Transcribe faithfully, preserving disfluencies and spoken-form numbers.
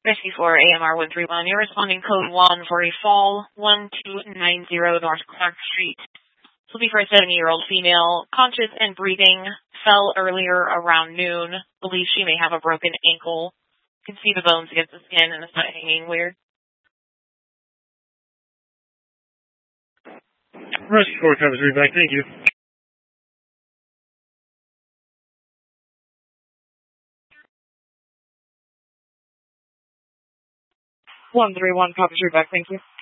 Rescue four A M R one three one, you're responding code one for a fall, one two nine zero North Clark Street. This will be for a seventy-year-old female, conscious and breathing, fell earlier around noon, believes she may have a broken ankle. You can see the bones against the skin and it's not hanging weird. Rescue four covers read back, thank you. one three one, copies read back, thank you.